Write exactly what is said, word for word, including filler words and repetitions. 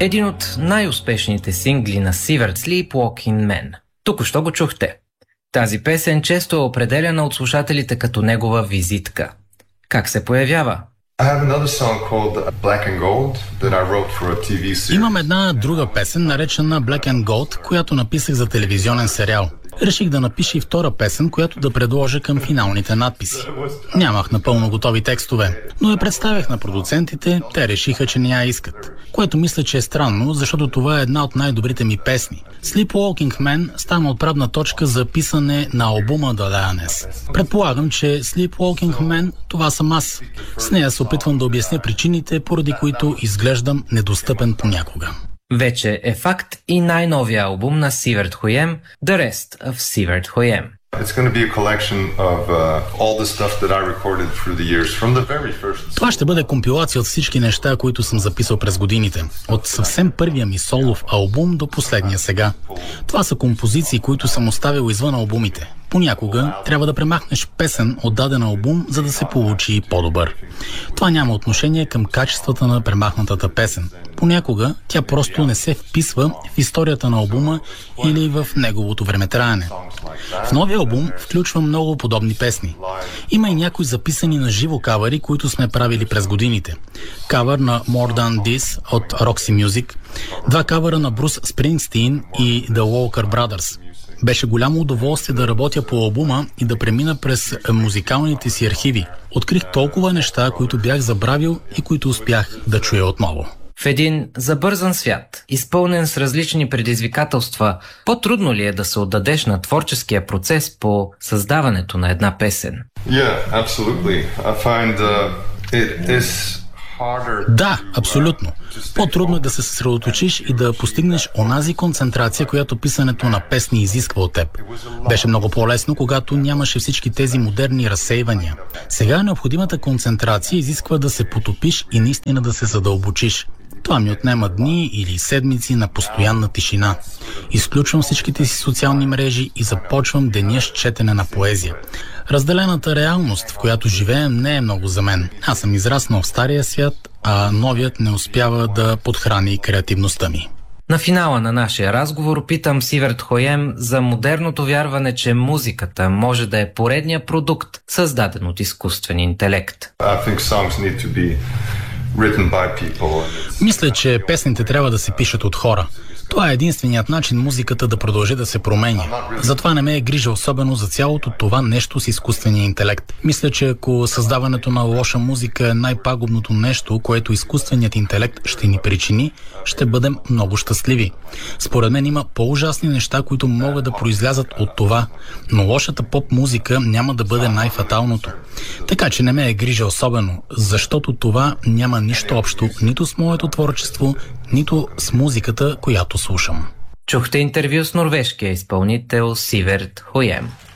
един от най-успешните сингли на Сивърт, Sleepwalking Man. Току-що го чухте. Тази песен често е определяна от слушателите като негова визитка. Как се появява? Имам една друга песен, наречена Black and Gold, която написах за телевизионен сериал. Реших да напиша и втора песен, която да предложа към финалните надписи. Нямах напълно готови текстове, но я представях на продуцентите, те решиха, че не я искат. Което мисля, че е странно, защото това е една от най-добрите ми песни. Sleepwalking Man стана отправна точка за писане на албума The Lioness. Предполагам, че Sleepwalking Man това съм аз. С нея се опитвам да обясня причините, поради които изглеждам недостъпен понякога. Вече е факт и най-новия албум на Сивърт Хуем, The Rest of Сивърт Хуем. Това ще бъде компилация от всички неща, които съм записал през годините. От съвсем първия ми солов албум до последния сега. Това са композиции, които съм оставил извън албумите. Понякога трябва да премахнеш песен от даден албум, за да се получи по-добър. Това няма отношение към качествата на премахнатата песен. Понякога тя просто не се вписва в историята на албума или в неговото времетраене. В новия албум включвам много подобни песни. Има и някои записани на живо кавъри, които сме правили през годините. Кавър на More Than This от Roxy Music, два кавъра на Брус Спрингстин и The Walker Brothers. Беше голямо удоволствие да работя по албума и да премина през музикалните си архиви. Открих толкова неща, които бях забравил и които успях да чуя отново. В един забързан свят, изпълнен с различни предизвикателства, по-трудно ли е да се отдадеш на творческия процес по създаването на една песен? Yeah, absolutely. I find uh, it is Да, абсолютно. По-трудно е да се съсредоточиш и да постигнеш онази концентрация, която писането на песни изисква от теб. Беше много по-лесно, когато нямаше всички тези модерни разсейвания. Сега необходимата концентрация изисква да се потопиш и наистина да се задълбочиш. Това ми отнема дни или седмици на постоянна тишина. Изключвам всичките си социални мрежи и започвам деня с четене на поезия. Разделената реалност, в която живеем, не е много за мен. Аз съм израснал в стария свят, а новият не успява да подхрани креативността ми. На финала на нашия разговор питам Сивърт Хуем за модерното вярване, че музиката може да е поредния продукт, създаден от изкуствен интелект. Мисля, че песните трябва да се пишат от хора. Това е единственият начин музиката да продължи да се променя. Затова не ме е грижа особено за цялото това нещо с изкуствения интелект. Мисля, че ако създаването на лоша музика е най-пагубното нещо, което изкуственият интелект ще ни причини, ще бъдем много щастливи. Според мен има по-ужасни неща, които могат да произлязат от това, но лошата поп-музика няма да бъде най-фаталното. Така че не ме е грижа особено, защото това няма нищо общо нито с моето творчество, нито с музиката, която слушам. Чухте интервю с норвежкия изпълнител Сивърт Хуем.